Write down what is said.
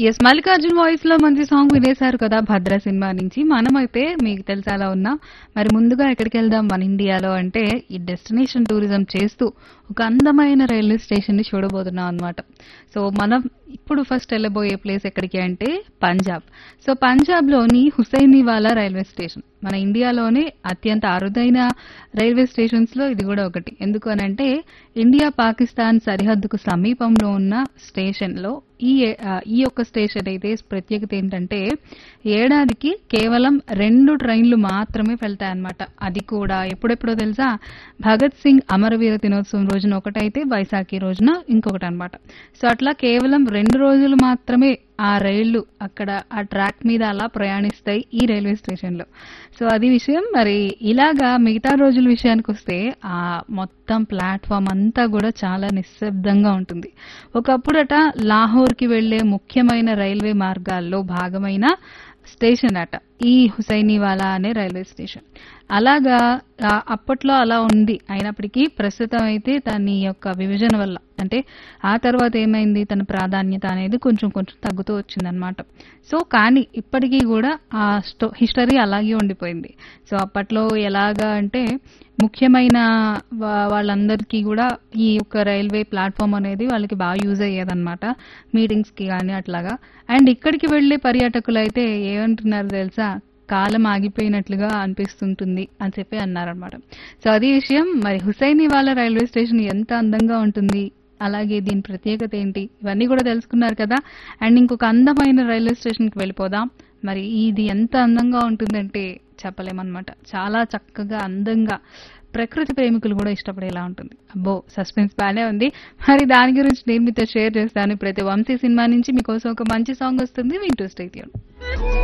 Yes Mallikarjun voice లో మంచి song వినేశారు కదా భద్ర సినిమా నుంచి. మనమైతే మీకు తెలుసా అలా ఉన్నా మరి ముందుగా ఎక్కడికి వెళ్దాం మన ఇండియాలో అంటే ఈ డెస్టినేషన్ టూరిజం చేస్తూ ఒక అందమైన రైల్వే స్టేషన్ ని చూడబోతున్నాం అనమాట. సో మనం ఇప్పుడు ఫస్ట్ వెళ్ళబోయే ప్లేస్ ఎక్కడికి అంటే పంజాబ్. సో పంజాబ్ లోని హుసైనీవాలా రైల్వే స్టేషన్ మన ఇండియాలోనే అత్యంత అరుదైన రైల్వే స్టేషన్స్ లో ఇది కూడా ఒకటి. ఎందుకు అనంటే ఇండియా పాకిస్తాన్ సరిహద్దుకు సమీపంలో ఉన్న స్టేషన్ లో ఈ యొక్క స్టేషన్ అయితే ప్రత్యేకత ఏంటంటే ఏడాదికి కేవలం 2 ట్రైన్లు మాత్రమే వెళ్తాయన్నమాట. అది కూడా ఎప్పుడెప్పుడో తెలుసా, భగత్ సింగ్ అమరవీర దినోత్సవం రోజున ఒకటైతే వైశాఖి రోజున ఇంకొకటి అనమాట. సో అట్లా కేవలం 2 రోజులు మాత్రమే ఆ రైళ్లు అక్కడ ఆ ట్రాక్ మీద అలా ప్రయాణిస్తాయి ఈ రైల్వే స్టేషన్ లో. సో అది విషయం. మరి ఇలాగా మిగతా రోజుల విషయానికి వస్తే ఆ మొత్తం ప్లాట్ఫామ్ అంతా కూడా చాలా నిశ్శబ్దంగా ఉంటుంది. ఒకప్పుడట లాహోర్ కి వెళ్లే ముఖ్యమైన రైల్వే మార్గాల్లో భాగమైన స్టేషన్ అట ఈ హుసైనీవాలా అనే రైల్వే స్టేషన్. అలాగా అప్పట్లో అలా ఉంది. అయినప్పటికీ ప్రస్తుతం అయితే దాని యొక్క విభజన వల్ల అంటే ఆ తర్వాత ఏమైంది, తన ప్రాధాన్యత అనేది కొంచెం కొంచెం తగ్గుతూ వచ్చిందనమాట. సో కానీ ఇప్పటికీ కూడా ఆ హిస్టరీ అలాగే ఉండిపోయింది. సో అప్పట్లో ఎలాగా అంటే ముఖ్యమైన వాళ్ళందరికీ కూడా ఈ యొక్క రైల్వే ప్లాట్ఫామ్ అనేది వాళ్ళకి బాగా యూజ్ అయ్యేదన్నమాట, మీటింగ్స్ కి కానీ అట్లాగా. అండ్ ఇక్కడికి వెళ్లే పర్యాటకులు అయితే ఏమంటున్నారు తెలుసా, కాలం ఆగిపోయినట్లుగా అనిపిస్తుంటుంది అని చెప్పి అన్నారనమాట. సో అది విషయం. మరి హుసైనీవాలా రైల్వే స్టేషన్ ఎంత అందంగా ఉంటుంది, అలాగే దీని ప్రత్యేకత ఏంటి, ఇవన్నీ కూడా తెలుసుకున్నారు కదా. అండ్ ఇంకొక అందమైన రైల్వే స్టేషన్ కి వెళ్ళిపోదాం. మరి ఇది ఎంత అందంగా ఉంటుందంటే చెప్పలేమన్నమాట. చాలా చక్కగా అందంగా ప్రకృతి ప్రేమికులు కూడా ఇష్టపడేలా ఉంటుంది. అబ్బో సస్పెన్స్ బానే ఉంది. మరి దాని గురించి నేను మీతో షేర్ చేస్తాను. ప్రతి వంశీ సినిమా నుంచి మీకోసం ఒక మంచి సాంగ్ వస్తుంది, వింటూ స్టే ట్యూన్.